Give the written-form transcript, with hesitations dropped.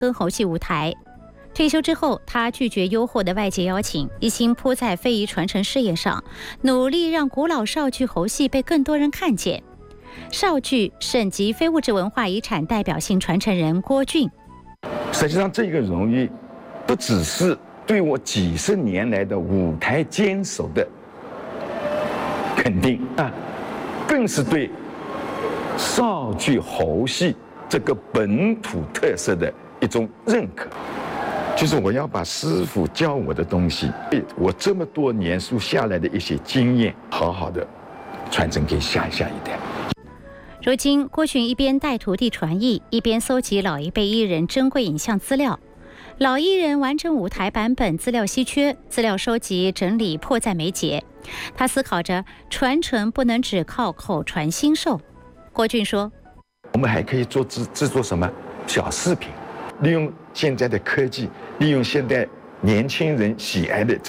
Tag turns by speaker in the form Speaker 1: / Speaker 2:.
Speaker 1: 跟猴戏舞台。退休之后，他拒绝诱惑的外界邀请，一心扑在非遗传承事业上，努力让古老绍剧猴戏被更多人看见。绍剧省级非物质文化遗产代表性传承人郭俊，
Speaker 2: 实际上这个荣誉不只是对我几十年来的舞台坚守的肯定啊，更是对绍剧猴戏这个本土特色的一种认可。就是我要把师傅教我的东西，我这么多年数下来的一些经验，好好的传承给下一代。
Speaker 1: 如今，郭俊一边带徒弟传艺，一边搜集老一辈艺人珍贵影像资料。老艺人完整舞台版本资料稀缺，资料收集整理迫在眉睫。他思考着传承不能只靠口传心授。郭俊说：“
Speaker 2: 我们还可以制作什么小视频，利用现在的科技，利用现在年轻人喜爱的